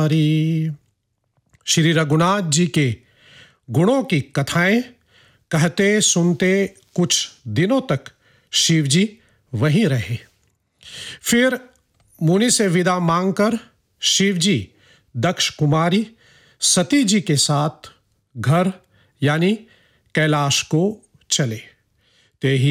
कुमारी। श्री रघुनाथ जी के गुणों की कथाएं कहते सुनते कुछ दिनों तक शिव जी वहीं रहे। फिर मुनि से विदा मांगकर शिव जी दक्ष कुमारी सती जी के साथ घर यानी कैलाश को चले। ते ही